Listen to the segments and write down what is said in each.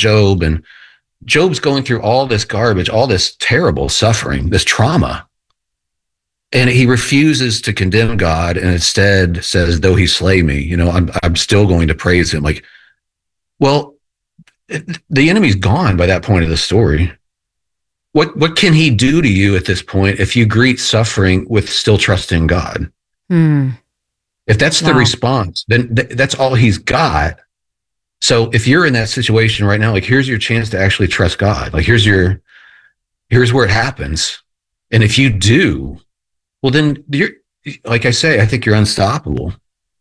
Job, and Job's going through all this garbage, all this terrible suffering, this trauma. And he refuses to condemn God and instead says, though he slay me, I'm still going to praise him. Like, well, the enemy's gone by that point of the story. What can he do to you at this point if you greet suffering with still trusting God? If that's the response, then that's all he's got. So if you're in that situation right now, like, here's your chance to actually trust God. Like, here's where it happens. And if you do, well, then you're, like I say, I think you're unstoppable.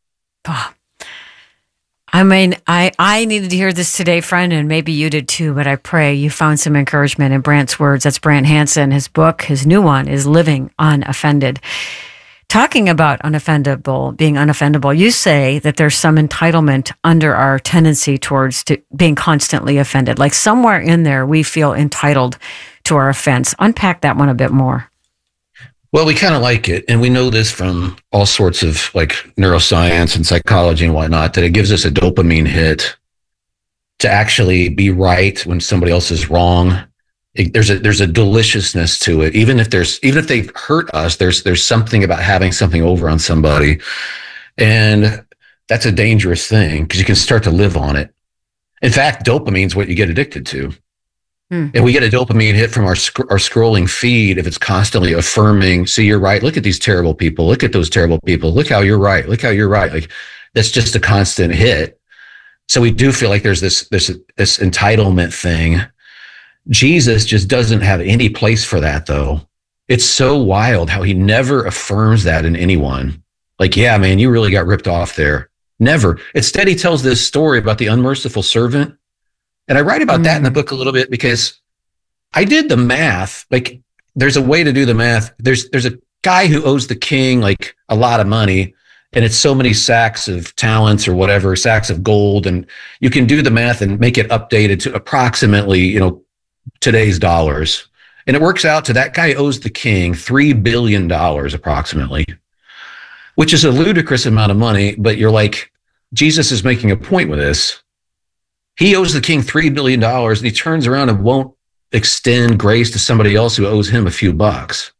I mean, I needed to hear this today, friend, and maybe you did too, but I pray you found some encouragement in Brant's words. That's Brant Hansen. His book, his new one, is Living Unoffended. Talking about being unoffendable, you say that there's some entitlement under our tendency towards being constantly offended. Like somewhere in there, we feel entitled to our offense. Unpack that one a bit more. Well, we kind of like it. And we know this from all sorts of like neuroscience and psychology and whatnot, that it gives us a dopamine hit to actually be right when somebody else is wrong. There's a deliciousness to it. Even if they've hurt us, there's something about having something over on somebody. And that's a dangerous thing because you can start to live on it. In fact, dopamine is what you get addicted to. And we get a dopamine hit from our scrolling feed if it's constantly affirming, see, you're right. Look at these terrible people. Look at those terrible people. Look how you're right. Look how you're right. Like, that's just a constant hit. So we do feel like there's this entitlement thing. Jesus just doesn't have any place for that, though. It's so wild how he never affirms that in anyone. Like, yeah, man, you really got ripped off there. Never. Instead, he tells this story about the unmerciful servant. And I write about that in the book a little bit because I did the math. Like, there's a way to do the math. There's a guy who owes the king like a lot of money, and it's so many sacks of talents or whatever, sacks of gold. And you can do the math and make it updated to approximately, today's dollars. And it works out to that guy owes the king $3 billion approximately, which is a ludicrous amount of money. But you're like, Jesus is making a point with this. He owes the king $3 billion, and he turns around and won't extend grace to somebody else who owes him a few bucks.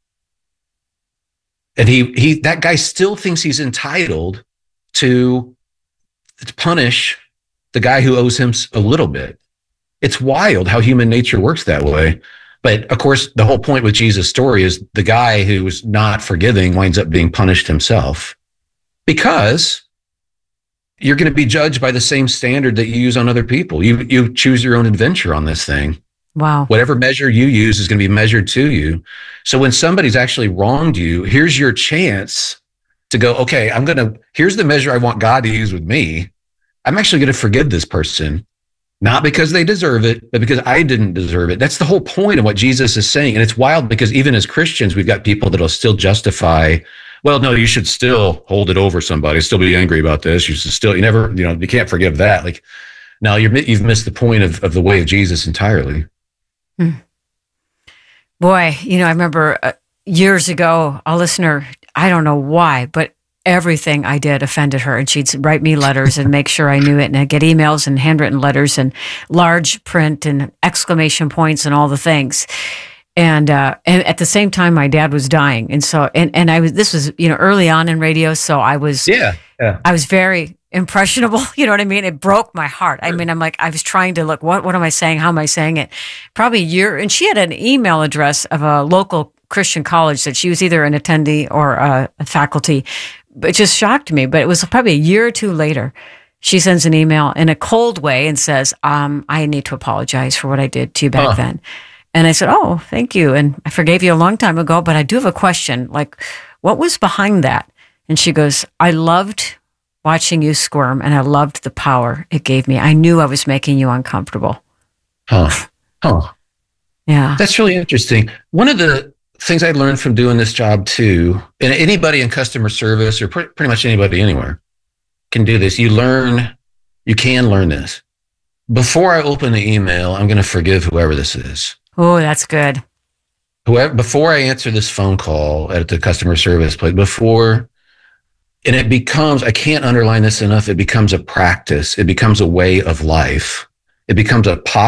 And that guy still thinks he's entitled to punish the guy who owes him a little bit. It's wild how human nature works that way. But of course, the whole point with Jesus' story is the guy who's not forgiving winds up being punished himself, because you're going to be judged by the same standard that you use on other people. You choose your own adventure on this thing. Wow. Whatever measure you use is going to be measured to you. So when somebody's actually wronged you, here's your chance to go, okay, here's the measure I want God to use with me. I'm actually going to forgive this person, not because they deserve it, but because I didn't deserve it. That's the whole point of what Jesus is saying. And it's wild because even as Christians, we've got people that'll still justify, well, no, you should still hold it over somebody, still be angry about this. You can't forgive that. Like, no, you've missed the point of the way of Jesus entirely. Boy, I remember years ago, a listener, I don't know why, but everything I did offended her. And she'd write me letters and make sure I knew it. And I'd get emails and handwritten letters and large print and exclamation points and all the things. And at the same time, my dad was dying. And so, this was, early on in radio. So I was very impressionable. You know what I mean? It broke my heart. I mean, I was trying to look, what am I saying? How am I saying it? Probably a year. And she had an email address of a local Christian college that she was either an attendee or a faculty. It just shocked me. But it was probably a year or two later. She sends an email in a cold way and says, I need to apologize for what I did to you back then. And I said, oh, thank you. And I forgave you a long time ago, but I do have a question. Like, what was behind that? And she goes, I loved watching you squirm, and I loved the power it gave me. I knew I was making you uncomfortable. Yeah. That's really interesting. One of the things I learned from doing this job too, and anybody in customer service or pretty much anybody anywhere can do this. You can learn this. Before I open the email, I'm going to forgive whoever this is. Oh, that's good. Before I answer this phone call at the customer service place, and it becomes, I can't underline this enough, it becomes a practice. It becomes a way of life. It becomes a